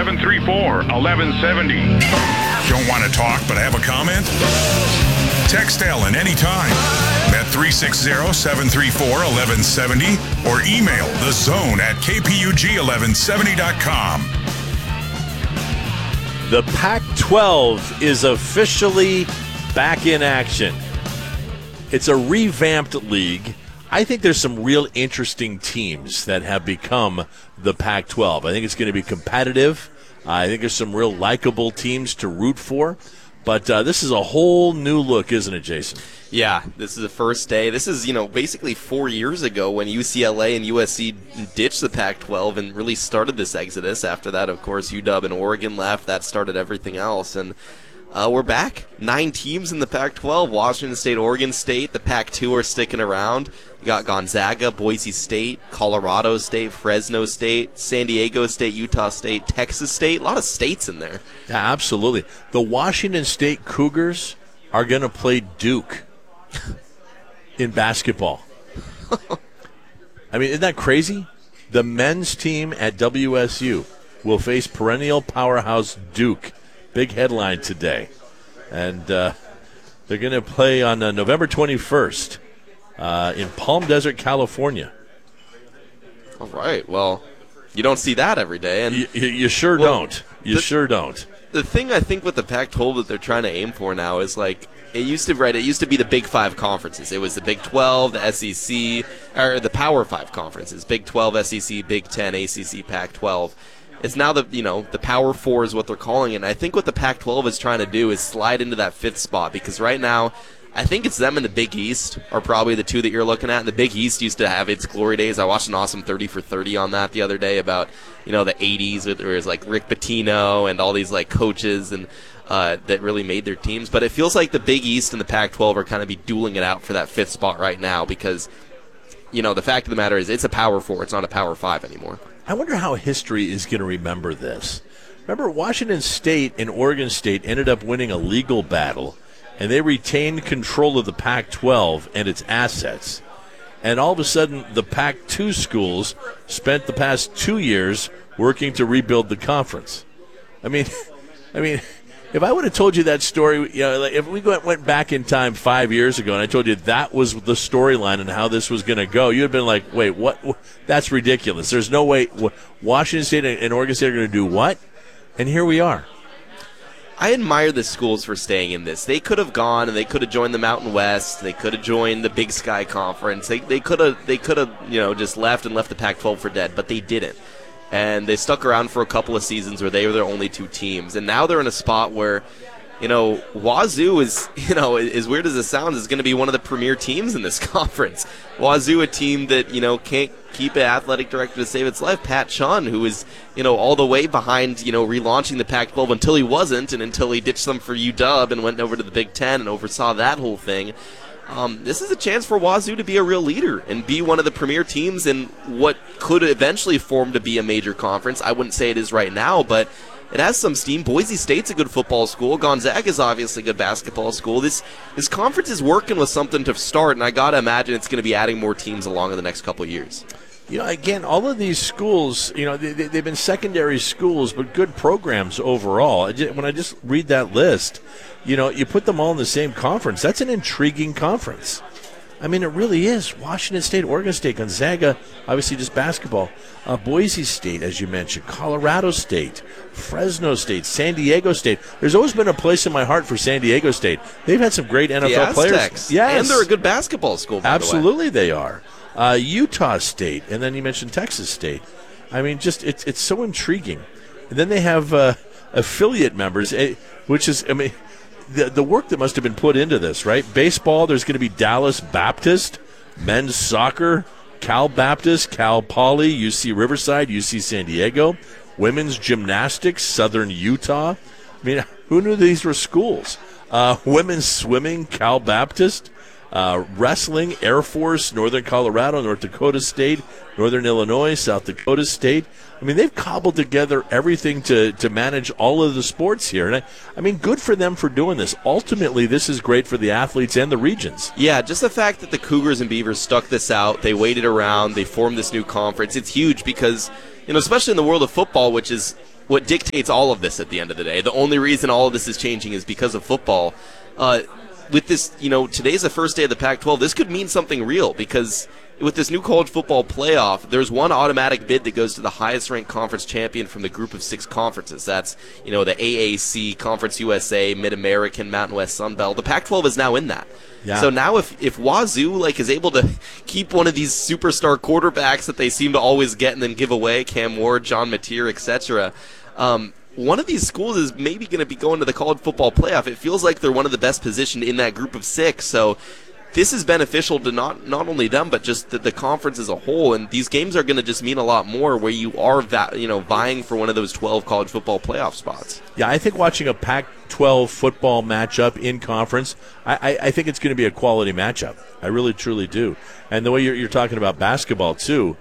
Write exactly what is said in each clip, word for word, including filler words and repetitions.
seven three four, one one seven zero. Don't want to talk but have a comment? Text Ellen anytime at three six zero, seven three four, one one seven zero or email the zone at k p u g eleven seventy dot com. The Pac twelve is officially back in action. It's a revamped league. I think there's some real interesting teams that have become the Pac twelve. I think it's going to be competitive. I think there's some real likable teams to root for. But uh, this is a whole new look, isn't it, Jason? Yeah, this is the first day. This is, you know, basically four years ago when U C L A and U S C ditched the Pac twelve and really started this exodus. After that, of course, U W and Oregon left. That started everything else. And uh, we're back. Nine teams in the Pac twelve. Washington State, Oregon State. The Pac two are sticking around. You got Gonzaga, Boise State, Colorado State, Fresno State, San Diego State, Utah State, Texas State. A lot of states in there. Yeah, absolutely. The Washington State Cougars are going to play Duke in basketball. I mean, isn't that crazy? The men's team at W S U will face perennial powerhouse Duke. Big headline today. And uh, they're going to play on uh, November twenty-first. Uh, in Palm Desert, California. All right. Well, you don't see that every day. And You, you, you sure well, don't. You the, sure don't. The thing I think with the Pac twelve that they're trying to aim for now is like, it used to, right, it used to be the Big Five conferences. It was the Big twelve, the S E C, or the Power Five conferences. Big twelve, S E C, Big ten, A C C, Pac twelve. It's now the, you know, the Power Four is what they're calling it. And I think what the Pac twelve is trying to do is slide into that fifth spot, because right now, I think it's them and the Big East are probably the two that you're looking at. And the Big East used to have its glory days. I watched an awesome thirty for thirty on that the other day about, you know, the eighties, where it was like Rick Pitino and all these like coaches and uh, that really made their teams. But it feels like the Big East and the Pac twelve are kind of be dueling it out for that fifth spot right now, because, you know, the fact of the matter is it's a Power Four. It's not a Power Five anymore. I wonder how history is going to remember this. Remember, Washington State and Oregon State ended up winning a legal battle, and they retained control of the Pac twelve and its assets. And all of a sudden, the Pac two schools spent the past two years working to rebuild the conference. I mean, I mean, if I would have told you that story, you know, like if we went back in time five years ago and I told you that was the storyline and how this was going to go, you'd have been like, wait, what? That's ridiculous. There's no way Washington State and Oregon State are going to do what? And here we are. I admire the schools for staying in this. They could have gone and they could have joined the Mountain West. They could have joined the Big Sky Conference. They they could have they could have you know just left and left the Pac twelve for dead, but they didn't. And they stuck around for a couple of seasons where they were their only two teams. And now they're in a spot where, you know, Wazoo is, you know, as weird as it sounds, is going to be one of the premier teams in this conference. Wazoo, a team that, you know, can't keep an athletic director to save its life. Pat Chun, who is, you know, all the way behind, you know, relaunching the Pac twelve until he wasn't, and until he ditched them for U W and went over to the Big Ten and oversaw that whole thing. Um, this is a chance for Wazoo to be a real leader and be one of the premier teams in what could eventually form to be a major conference. I wouldn't say it is right now, but it has some steam. Boise State's a good football school. Gonzaga is obviously a good basketball school. This this conference is working with something to start, and I got to imagine it's going to be adding more teams along in the next couple of years. You know, again, all of these schools, you know, they, they've been secondary schools, but good programs overall. I just, when I just read that list, you know, you put them all in the same conference. That's an intriguing conference. I mean, it really is. Washington State, Oregon State, Gonzaga, obviously just basketball. Uh, Boise State, as you mentioned, Colorado State, Fresno State, San Diego State. There's always been a place in my heart for San Diego State. They've had some great N F L the players. Aztecs. Yes. And they're a good basketball school, by Absolutely the way. they are. Uh, Utah State, and then you mentioned Texas State. I mean, just it's it's so intriguing. And then they have uh, affiliate members, eh, which is, I mean, the the work that must have been put into this, right? Baseball, there's going to be Dallas Baptist. Men's soccer, Cal Baptist, Cal Poly, U C Riverside, U C San Diego. Women's gymnastics, Southern Utah. I mean, who knew these were schools? Uh, women's swimming, Cal Baptist. Uh, wrestling, Air Force, Northern Colorado, North Dakota State, Northern Illinois, South Dakota State. I mean, they've cobbled together everything to, to manage all of the sports here. And I, I mean, good for them for doing this. Ultimately, this is great for the athletes and the regions. Yeah, just the fact that the Cougars and Beavers stuck this out, they waited around, they formed this new conference. It's huge because, you know, especially in the world of football, which is what dictates all of this at the end of the day. The only reason all of this is changing is because of football. Uh, with this, you know, today's the first day of the Pac twelve. This could mean something real because with this new college football playoff, there's one automatic bid that goes to the highest-ranked conference champion from the group of six conferences. That's, you know, the A A C, Conference U S A, Mid-American, Mountain West, Sun Belt. The Pac twelve is now in that. Yeah. So now if, if Wazoo like is able to keep one of these superstar quarterbacks that they seem to always get and then give away, Cam Ward, John Mateer, et cetera, um, one of these schools is maybe going to be going to the college football playoff. It feels like they're one of the best positioned in that group of six. So this is beneficial to not not only them, but just the, the conference as a whole. And these games are going to just mean a lot more where you are va- you know, vying for one of those twelve college football playoff spots. Yeah, I think watching a Pac twelve football matchup in conference, I, I, I think it's going to be a quality matchup. I really, truly do. And the way you're, you're talking about basketball, too,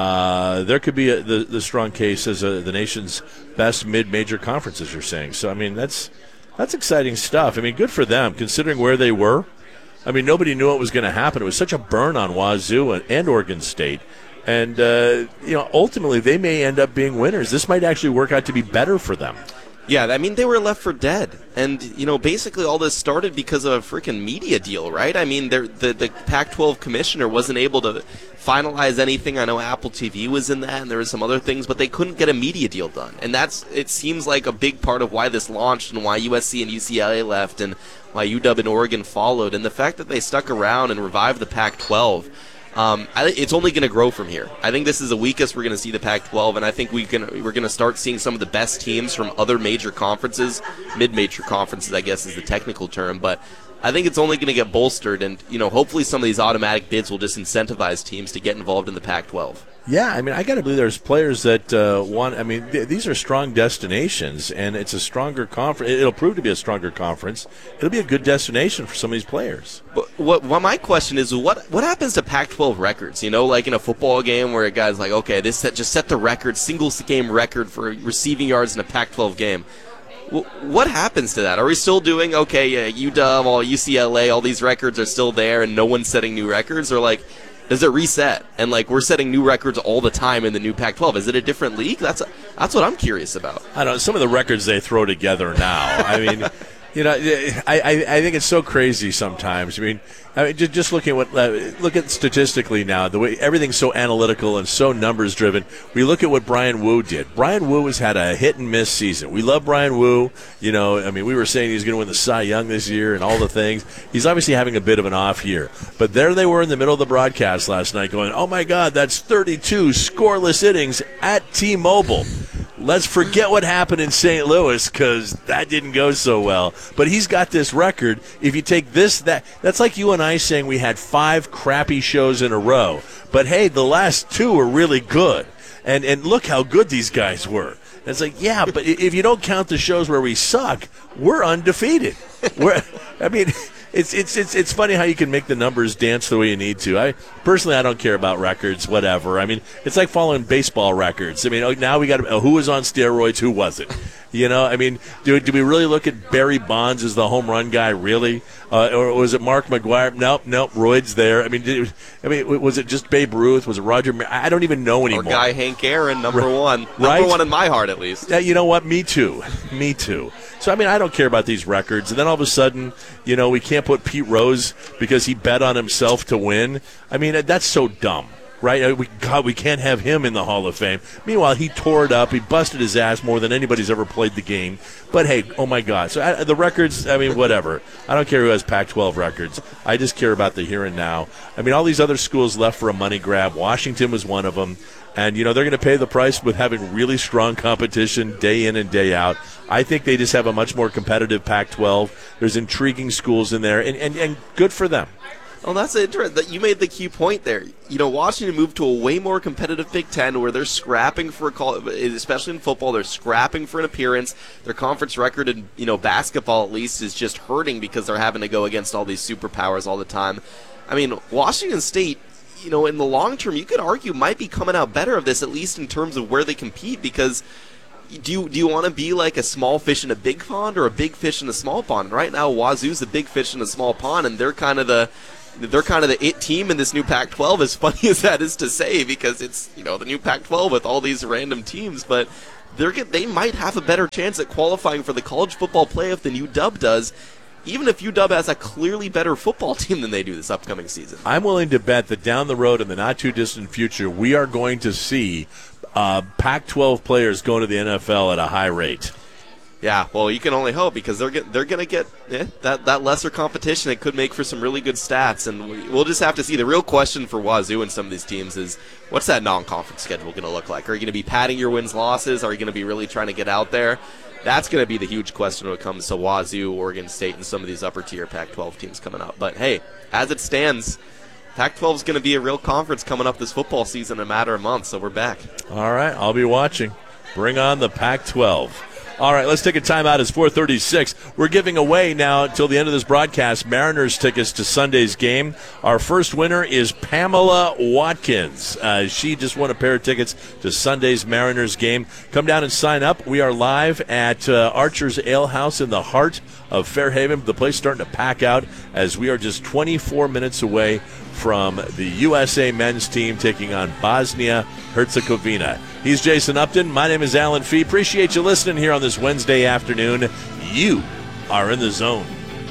uh, there could be a, the, the strong case as a, the nation's best mid-major conference, as you're saying. So, I mean, that's that's exciting stuff. I mean, good for them, considering where they were. I mean, nobody knew what was going to happen. It was such a burn on Wazoo and, and Oregon State. And, uh, you know, ultimately they may end up being winners. This might actually work out to be better for them. Yeah, I mean, they were left for dead. And, you know, basically all this started because of a freaking media deal, right? I mean, the, the Pac twelve commissioner wasn't able to finalize anything. I know Apple T V was in that, and there were some other things, but they couldn't get a media deal done. And that's, it seems like a big part of why this launched and why U S C and U C L A left and why U W and Oregon followed. And the fact that they stuck around and revived the Pac twelve, Um, I, it's only going to grow from here. I think this is the weakest we're going to see the Pac twelve, and I think we can, we're going to start seeing some of the best teams from other major conferences, mid-major conferences, I guess is the technical term, but I think it's only going to get bolstered, and you know, hopefully some of these automatic bids will just incentivize teams to get involved in the Pac twelve. Yeah, I mean, I got to believe there's players that uh, want. I mean, th- these are strong destinations, and it's a stronger conference. It'll prove to be a stronger conference. It'll be a good destination for some of these players. But what, what my question is, what what happens to Pac twelve records? You know, like in a football game where a guy's like, okay, this set, just set the record, single game record for receiving yards in a Pac twelve game. W- what happens to that? Are we still doing okay? Yeah, U W, all U C L A, all these records are still there, and no one's setting new records, or like, does it reset? And like we're setting new records all the time in the new Pac twelve. Is it a different league? That's a, that's what I'm curious about. I don't know. Some of the records they throw together now. I mean, you know, I, I I think it's so crazy sometimes. I mean, I mean just, just looking at what uh, look at statistically now, the way everything's so analytical and so numbers driven. We look at what Brian Wu did. Brian Wu has had a hit and miss season. We love Brian Wu. You know, I mean, we were saying he's going to win the Cy Young this year and all the things. He's obviously having a bit of an off year. But there they were in the middle of the broadcast last night going, oh, my God, that's thirty-two scoreless innings at T-Mobile. Let's forget what happened in Saint Louis because that didn't go so well. But he's got this record. If you take this, that that's like you and I saying we had five crappy shows in a row. But, hey, the last two were really good. And and look how good these guys were. And it's like, yeah, but if you don't count the shows where we suck, we're undefeated. We're, I mean, it's it's it's it's funny how you can make the numbers dance the way you need to. I personally, I don't care about records, whatever. I mean, it's like following baseball records. I mean, now we got uh, who was on steroids, who wasn't. You know, I mean, do do we really look at Barry Bonds as the home run guy? Really, uh, or was it Mark McGwire? Nope, nope. Royd's there. I mean, did, I mean, was it just Babe Ruth? Was it Roger? I don't even know anymore. Or guy Hank Aaron, number right. one, number right? one in my heart, at least. Yeah, you know what? Me too. Me too. So I mean, I don't care about these records. And then all of a sudden, you know, we can't put Pete Rose because he bet on himself to win. I mean, that's so dumb. Right? We, God, we can't have him in the Hall of Fame. Meanwhile, he tore it up. He busted his ass more than anybody's ever played the game. But, hey, oh, my God. So I, the records, I mean, whatever. I don't care who has Pac twelve records. I just care about the here and now. I mean, all these other schools left for a money grab. Washington was one of them. And, you know, they're going to pay the price with having really strong competition day in and day out. I think they just have a much more competitive Pac twelve. There's intriguing schools in there, and, and, and good for them. Well, that's interesting. You made the key point there. You know, Washington moved to a way more competitive Big Ten where they're scrapping for a call, especially in football, they're scrapping for an appearance. Their conference record in, you know, basketball at least is just hurting because they're having to go against all these superpowers all the time. I mean, Washington State, you know, in the long term, you could argue might be coming out better of this, at least in terms of where they compete, because do you, do you want to be like a small fish in a big pond or a big fish in a small pond? Right now, Wazoo's a big fish in a small pond, and they're kind of the They're kind of the it team in this new Pac twelve, as funny as that is to say, because it's, you know, the new Pac twelve with all these random teams. But they're they might have a better chance at qualifying for the college football playoff than U W does, even if U W has a clearly better football team than they do this upcoming season. I'm willing to bet that down the road in the not-too-distant future, we are going to see uh, Pac twelve players going to the N F L at a high rate. Yeah, well, you can only hope, because they're get, they're going to get eh, that, that lesser competition. It could make for some really good stats, and we, we'll just have to see. The real question for Wazoo and some of these teams is, what's that non-conference schedule going to look like? Are you going to be padding your wins-losses? Are you going to be really trying to get out there? That's going to be the huge question when it comes to Wazoo, Oregon State, and some of these upper-tier Pac twelve teams coming up. But, hey, as it stands, Pac twelve is going to be a real conference coming up this football season in a matter of months, so we're back. All right, I'll be watching. Bring on the Pac twelve. All right, let's take a timeout. It's four thirty-six. We're giving away now until the end of this broadcast Mariners tickets to Sunday's game. Our first winner is Pamela Watkins. Uh, she just won a pair of tickets to Sunday's Mariners game. Come down and sign up. We are live at uh, Archer's Ale House in the heart of Fairhaven. The place is starting to pack out as we are just twenty-four minutes away from the U S A men's team taking on Bosnia-Herzegovina. He's Jason Upton. My name is Alan Fee. Appreciate you listening here on this Wednesday afternoon. You are in the zone.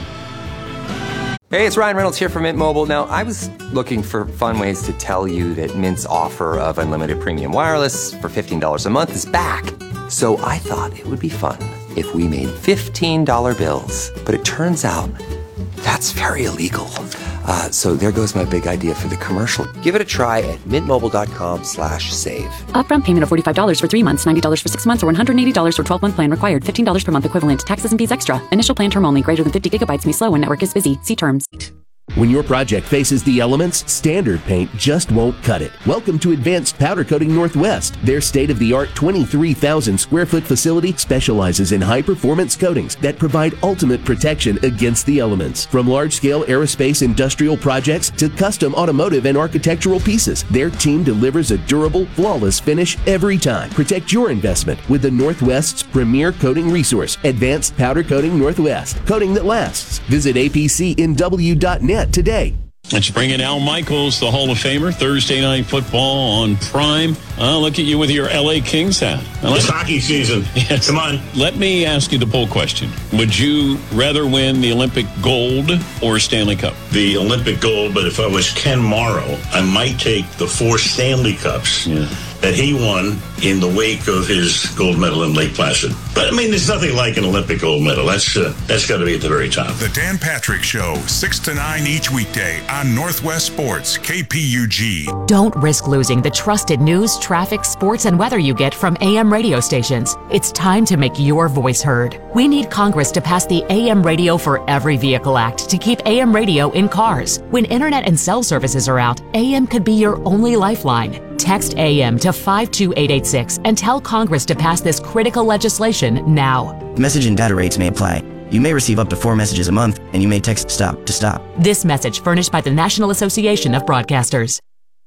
Hey, it's Ryan Reynolds here from Mint Mobile. Now, I was looking for fun ways to tell you that Mint's offer of unlimited premium wireless for fifteen dollars a month is back. So I thought it would be fun if we made fifteen dollar bills. But it turns out that's very illegal. Uh, so there goes my big idea for the commercial. Give it a try at mintmobile.com slash save. Upfront payment of forty-five dollars for three months, ninety dollars for six months, or one hundred eighty dollars for twelve-month plan required. fifteen dollars per month equivalent. Taxes and fees extra. Initial plan term only. Greater than fifty gigabytes may slow when network is busy. See terms. When your project faces the elements, standard paint just won't cut it. Welcome to Advanced Powder Coating Northwest. Their state-of-the-art twenty-three thousand square foot facility specializes in high-performance coatings that provide ultimate protection against the elements. From large-scale aerospace industrial projects to custom automotive and architectural pieces, their team delivers a durable, flawless finish every time. Protect your investment with the Northwest's premier coating resource, Advanced Powder Coating Northwest. Coating that lasts. Visit A P C N W dot net today. Let's bring in Al Michaels, the Hall of Famer. Thursday Night Football on Prime. Uh, look at you with your L A Kings hat. It's hockey season. Yes. Come on. Let me ask you the poll question. Would you rather win the Olympic gold or Stanley Cup? The Olympic gold, but if I was Ken Morrow, I might take the four Stanley Cups yeah. that he won in the wake of his gold medal in Lake Placid. But, I mean, there's nothing like an Olympic gold medal. That's uh, that's got to be at the very top. The Dan Patrick Show, six to nine each weekday on Northwest Sports, K P U G. Don't risk losing the trusted news, traffic, sports, and weather you get from A M radio stations. It's time to make your voice heard. We need Congress to pass the A M Radio for Every Vehicle Act to keep A M radio in cars. When internet and cell services are out, A M could be your only lifeline. Text A M to five two eight eight six and tell Congress to pass this critical legislation now. Message and data rates may apply. You may receive up to four messages a month, and you may text STOP to stop. This message furnished by the National Association of Broadcasters.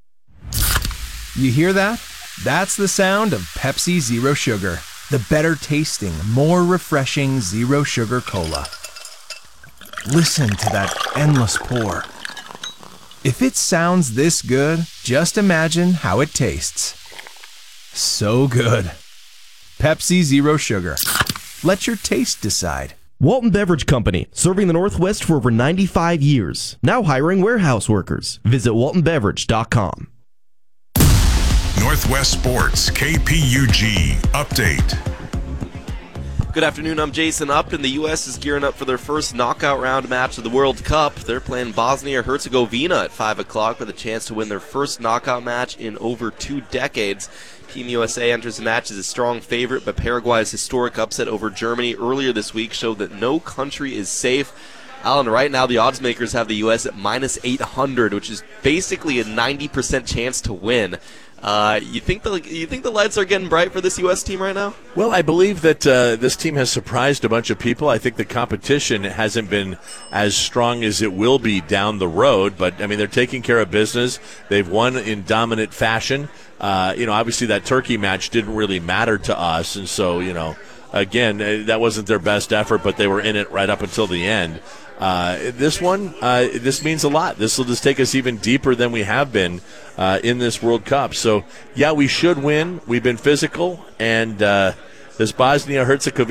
You hear that? That's the sound of Pepsi Zero Sugar, the better tasting, more refreshing zero sugar cola. Listen to that endless pour. If it sounds this good, just imagine how it tastes. So good. Pepsi Zero Sugar. Let your taste decide. Walton Beverage Company, serving the Northwest for over ninety-five years. Now hiring warehouse workers. Visit walton beverage dot com. Northwest Sports, K P U G. Update. Good afternoon, I'm Jason Upton. The U S is gearing up for their first knockout round match of the World Cup. They're playing Bosnia-Herzegovina at five o'clock with a chance to win their first knockout match in over two decades. Team U S A enters the match as a strong favorite, but Paraguay's historic upset over Germany earlier this week showed that no country is safe. Alan, right now the odds makers have the U S at minus eight hundred, which is basically a ninety percent chance to win. Uh, you think the you think the lights are getting bright for this U S team right now? Well, I believe that uh, this team has surprised a bunch of people. I think the competition hasn't been as strong as it will be down the road, but I mean they're taking care of business. They've won in dominant fashion. Uh, you know, obviously that Turkey match didn't really matter to us, and so you know. again, that wasn't their best effort, but they were in it right up until the end. Uh, this one, uh, this means a lot. This will just take us even deeper than we have been uh, in this World Cup. So, yeah, we should win. We've been physical, and uh, this Bosnia-Herzegovina